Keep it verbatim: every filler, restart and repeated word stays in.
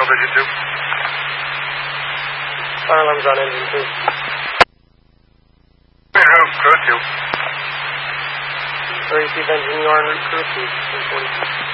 Vision two. Fire alarms on engine two. En route, crew two. Receive engine, you are en route, crew two.